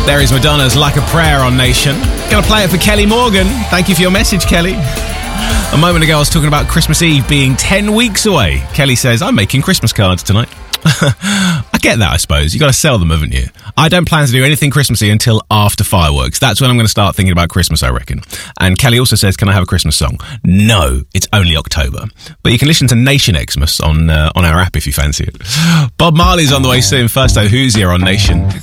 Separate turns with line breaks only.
There is Madonna's Like a Prayer on Nation. Gonna play it for Kelly Morgan. Thank you for your message, Kelly. A moment ago, I was talking about Christmas Eve being 10 weeks away. Kelly says, I'm making Christmas cards tonight. I get that, I suppose. You've got to sell them, haven't you? I don't plan to do anything Christmassy until after fireworks. That's when I'm going to start thinking about Christmas, I reckon. And Kelly also says, can I have a Christmas song? No, it's only October. But you can listen to Nation Xmas on our app if you fancy it. Bob Marley's on the way soon. First, though, Who's Here on Nation.